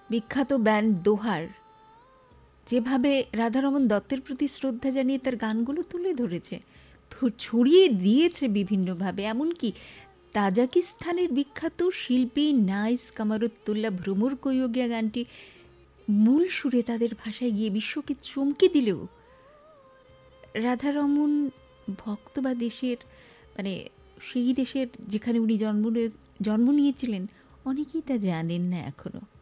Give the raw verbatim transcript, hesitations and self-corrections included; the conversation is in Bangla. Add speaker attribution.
Speaker 1: বিখ্যাত ব্যান্ড দোহার যেভাবে রাধারমণ দত্তের প্রতি শ্রদ্ধা জানিয়ে তার গানগুলো তুলে ধরেছে, ছড়িয়ে দিয়েছে বিভিন্নভাবে। এমনকি তাজাকিস্তানের বিখ্যাত শিল্পী নাইস কামারুত্তুল্লাহ ভ্রমর কৈয়োগিয়া গানটি মূল সুরে তাদের ভাষায় গিয়ে বিশ্বকে চমকে দিলেও রাধারমণ ভক্ত বা দেশের মানে সেই দেশের যেখানে উনি জন্ম জন্ম নিয়েছিলেন অনেকেই তা জানেন না এখনো।